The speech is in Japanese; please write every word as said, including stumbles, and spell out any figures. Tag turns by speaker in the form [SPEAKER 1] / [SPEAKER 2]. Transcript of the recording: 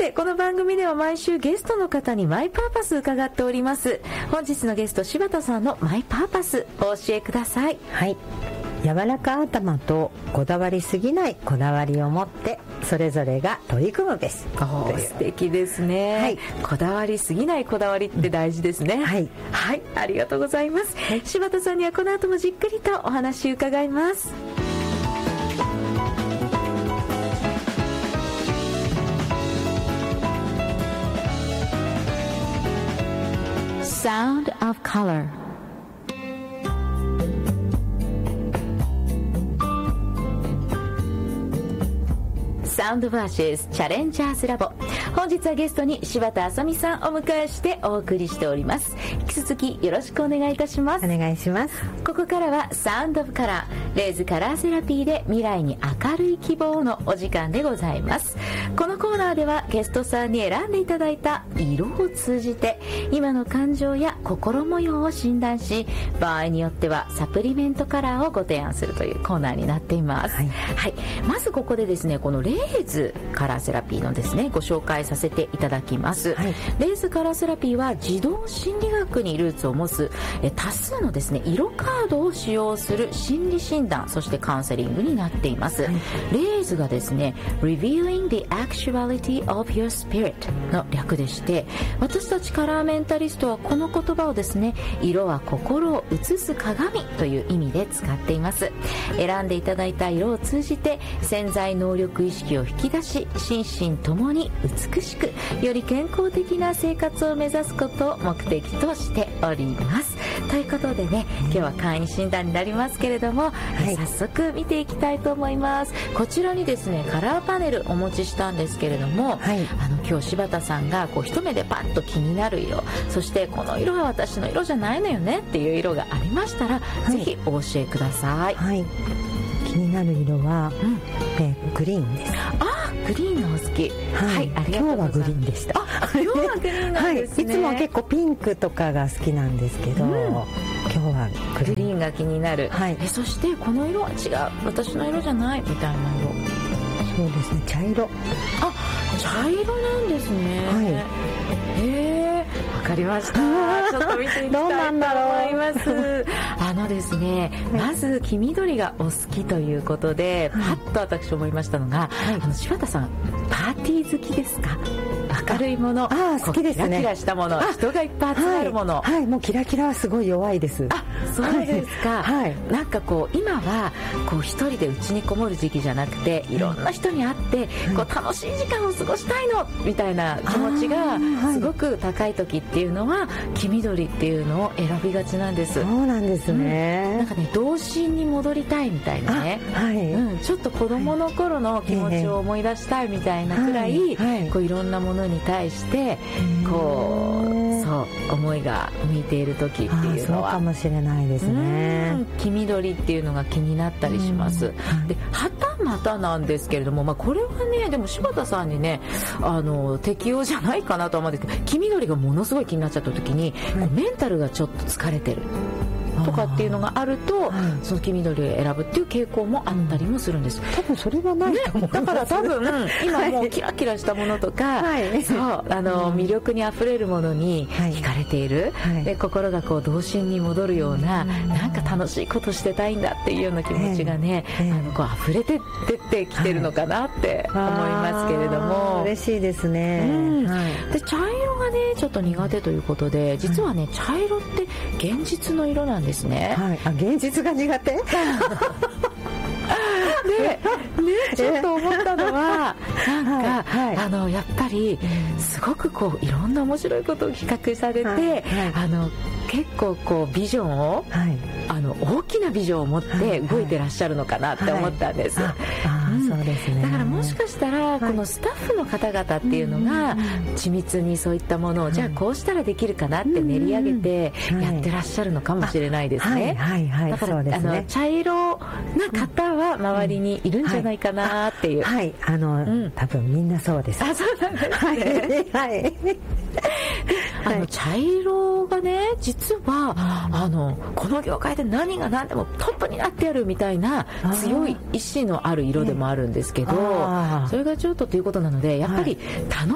[SPEAKER 1] てこの番組では毎週ゲストの方にマイパーパス伺っております。本日のゲスト柴田さんのマイパーパスお教えください。
[SPEAKER 2] はい、柔らか頭とこだわりすぎないこだわりを持ってそれぞれが取り組むべし。
[SPEAKER 1] 素敵ですね、はい、こだわりすぎないこだわりって大事ですね、うん、はい、はい、ありがとうございます、はい、柴田さんにはこの後もじっくりとお話伺います。Sound of Colorサウンドバーシスチャレンジャーズラボ。本日はゲストに柴田あさみさんをお迎えしてお送りしております。引き続きよろしくお願いいたします。
[SPEAKER 2] お願いします。
[SPEAKER 1] ここからはサウンドオブカラー、レイズカラーセラピーで未来に明るい希望のお時間でございます。このコーナーではゲストさんに選んでいただいた色を通じて今の感情や心模様を診断し、場合によってはサプリメントカラーをご提案するというコーナーになっています。はい、はい、まずここでですね、このレイズカラーセラピーのですねご紹介させていただきます。はい、レイズカラーセラピーは児童心理学にルーツを持つえ多数のですね色カードを使用する心理診断、そしてカウンセリングになっています。はい、レイズがですね Revealing the Actuality of Your Spirit の略でして、私たちカラーメンタリストはこの言葉をですね、色は心を映す鏡という意味で使っています。選んでいただいた色を通じて潜在能力意識を引き出し、心身ともに美しくより健康的な生活を目指すことを目的としております。ということでね、今日は簡易診断になりますけれども、はい、早速見ていきたいと思います。こちらにですねカラーパネルお持ちしたんですけれども、はい、あの今日柴田さんがこう一目でパッと気になる色、そしてこの色は私の色じゃないのよねっていう色がありましたら、はい、ぜひお教えください。はい、
[SPEAKER 2] 気になる色は、うん、えグリーンです。
[SPEAKER 1] あ、グリーンのお好き。
[SPEAKER 2] はい、はい、ありがとうございます。今日はグリーンでした。
[SPEAKER 1] あ、今日はグリーンなんですね。
[SPEAKER 2] はい、いつも結構ピンクとかが好きなんですけど、うん、今日はグリーン。
[SPEAKER 1] グリーンが気になる。はい、えそしてこの色は違う、私の色じゃないみたいな色。
[SPEAKER 2] そうですね、茶色。
[SPEAKER 1] あ、茶色なんですね。はい。へー、わかりました。ちょっと見ていきたいと思います。あのですね、はい、まず黄緑がお好きということで、はい、パッと私思いましたのが、はい、あの柴田さんパーティー好きですか？明るいもの、
[SPEAKER 2] ああ好きですね。
[SPEAKER 1] キラキラしたもの、人がいっぱい集まるもの、
[SPEAKER 2] はい、はい、もうキラキラはすごい弱いです。
[SPEAKER 1] あ、そうですか。はい、なんかこう今はこう一人で家にこもる時期じゃなくて、いろんな人に会って、うん、こう楽しい時間を過ごしたいのみたいな気持ちがすごく高い時っていうのは、黄緑っていうのを選びがちなんです。
[SPEAKER 2] そうなんですね。
[SPEAKER 1] うん、なんかね、童心に戻りたいみたいなね、はい、うん、ちょっと子供の頃の気持ちを思い出したいみたいなくらい、はいはい、こういろんなものに対してこうそう思いが向いている時っていうのは
[SPEAKER 2] そうかもしれないですね。
[SPEAKER 1] うん、黄緑っていうのが気になったりします。で、はたまたなんですけれども、まあ、これはねでも柴田さんにねあの適用じゃないかなと思うんですけど、黄緑がものすごい気になっちゃった時に、はい、メンタルがちょっと疲れてるとかっていうのがあると、はい、その黄緑を選ぶっていう傾向もあったりもするんです。
[SPEAKER 2] 多分それはないと思う、
[SPEAKER 1] ね、だから多分今もうキラキラしたものとか、はい、そうあの魅力にあふれるものに惹かれている、はい、で心がこう童心に戻るような、はい、なんか楽しいことしてたいんだっていうような気持ちがね、はい、あのこう溢れて出てきてるのかなって思いますけれども、
[SPEAKER 2] 嬉しいですね。
[SPEAKER 1] うん、はい、で茶色がねちょっと苦手ということで、実はね茶色って現実の色なんですですね。
[SPEAKER 2] はい、あ、現実が苦手で、ね、
[SPEAKER 1] ちょっと思ったのはなんか、はいはい、あのやっぱりすごくこういろんな面白いことを企画されて、はいはい、あの結構こうビジョンを、はい、あの大きなビジョンを持って動いてらっしゃるのかなって思ったんです。はいはい、あ、うん、そうですね。だからもしかしたら、はい、このスタッフの方々っていうのが緻密にそういったものを、はい、じゃあこうしたらできるかなって練り上げてやってらっしゃるのかもしれないですね。はいはいはい、だから、ね、あの茶色な方は周りにいるんじゃないかなっていう。
[SPEAKER 2] はい、はい、あの、うん、多分みんなそうです。
[SPEAKER 1] あ、そうなんですね。はい、はいあの茶色がね実はあのこの業界で何が何でもトップになってやるみたいな強い意志のある色でもあるんですけど、それがちょっとということなのでやっぱり楽